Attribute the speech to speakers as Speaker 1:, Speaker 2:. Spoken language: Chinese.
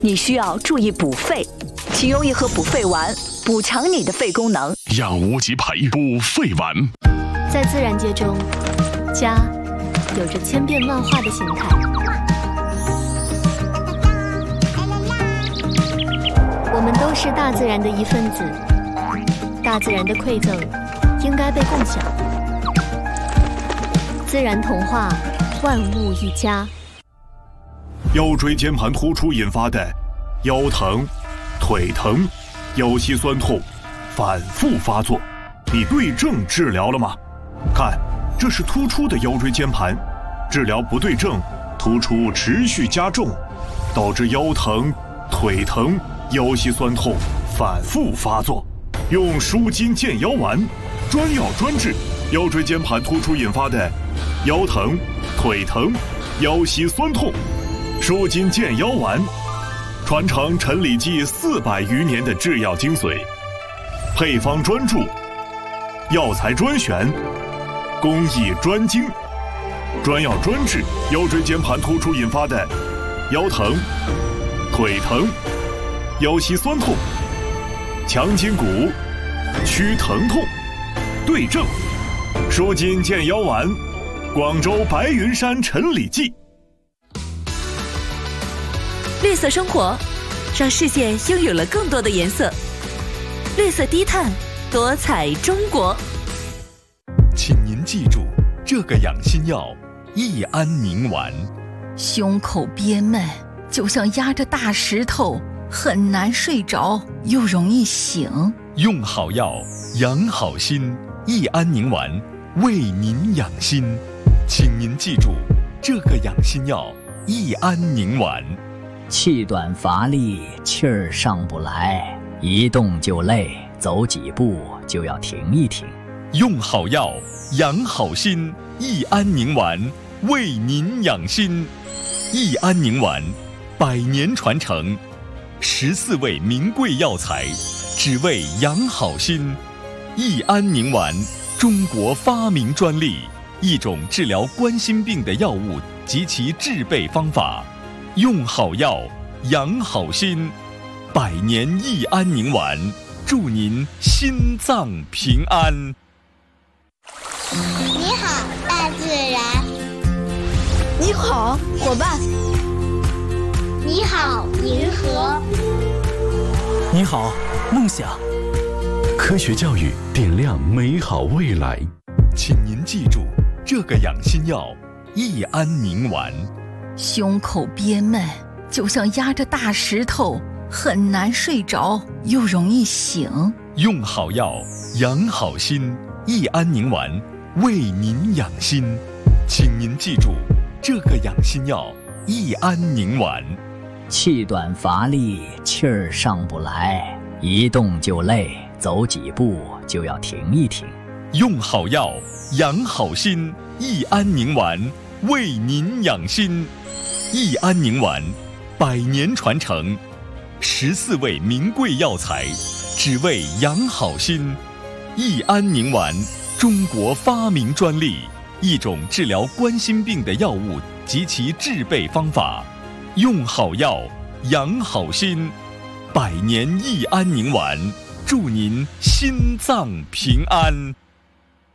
Speaker 1: 你需要注意补肺，请用一盒补肺丸补强你的肺功能。
Speaker 2: 养无极培补肺丸。
Speaker 3: 在自然界中，家有着千变万化的形态。我们都是大自然的一份子，大自然的馈赠应该被共享。自然童话，万物一家。
Speaker 4: 腰椎间盘突出引发的腰疼、腿疼、腰膝酸痛反复发作，你对症治疗了吗？看，这是突出的腰椎间盘，治疗不对症，突出持续加重，导致腰疼、腿疼、腰膝酸痛反复发作。用舒筋健腰丸，专药专治腰椎间盘突出引发的腰疼、腿疼、腰膝酸痛。舒筋健腰丸，传承陈李济400余年的制药精髓，配方专注，药材专选，工艺专精，专药专治腰椎间盘突出引发的腰疼、腿疼、腰膝酸痛，强筋骨，祛疼痛，对症，舒筋健腰丸，广州白云山陈李济。
Speaker 1: 绿色生活，让世界拥有了更多的颜色。绿色低碳，多彩中国。
Speaker 5: 请您记住这个养心药益安宁丸。
Speaker 6: 胸口憋闷，就像压着大石头，很难睡着，又容易醒。
Speaker 5: 用好药，养好心，益安宁丸为您养心。请您记住这个养心药益安宁丸。
Speaker 7: 气短乏力，气儿上不来，一动就累，走几步就要停一停。
Speaker 5: 用好药，养好心，益安宁丸为您养心。益安宁丸100年传承，14味名贵药材，只为养好心。益安宁丸，中国发明专利，一种治疗冠心病的药物及其制备方法。用好药，养好心，100年益安宁丸，祝您心脏平安。
Speaker 8: 你好，大自然。
Speaker 9: 你好，伙伴。
Speaker 8: 你好，银河。
Speaker 10: 你好，梦想。
Speaker 11: 科学教育点亮美好未来。
Speaker 5: 请您记住这个养心药益安宁丸。
Speaker 6: 胸口憋闷，就像压着大石头，很难睡着，又容易醒。
Speaker 5: 用好药，养好心，益安宁丸为您养心。请您记住这个养心药益安宁丸。
Speaker 7: 气短乏力，气儿上不来，一动就累，走几步就要停一停。
Speaker 5: 用好药，养好心，益安宁丸为您养心。益安宁丸100年传承，14味名贵药材，只为养好心。益安宁丸，中国发明专利，一种治疗冠心病的药物及其制备方法。用好药，养好心，100年益安宁丸，祝您心脏平安。